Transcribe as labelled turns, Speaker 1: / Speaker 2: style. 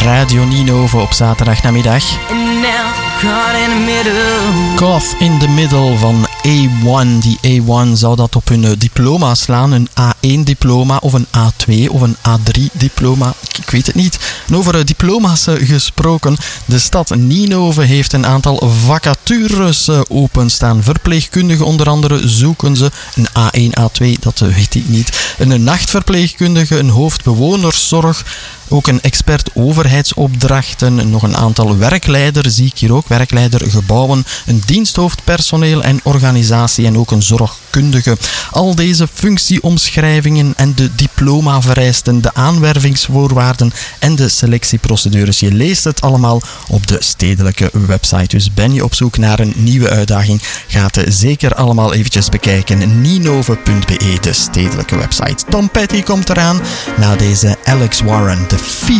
Speaker 1: Radio Ninove op zaterdagnamiddag. Caught in the middle van A1. Die A1 zou dat op hun diploma slaan. Een A1-diploma of een A2 of een A3-diploma. Ik weet het niet. En over diploma's gesproken. De stad Ninove heeft een aantal vacatures openstaan. Verpleegkundigen onder andere zoeken ze. Een A1, A2, dat weet ik niet. Een nachtverpleegkundige, een hoofdbewonerszorg. Ook een expert overheidsopdrachten, nog een aantal werkleider, zie ik hier ook, werkleider gebouwen, een diensthoofdpersoneel en organisatie en ook een zorgkundige. Al deze functieomschrijvingen en de diplomavereisten, de aanwervingsvoorwaarden en de selectieprocedures. Je leest het allemaal op de stedelijke website. Dus ben je op zoek naar een nieuwe uitdaging, ga het zeker allemaal eventjes bekijken. Ninove.be, de stedelijke website. Tom Petty komt eraan na deze Alex Warren.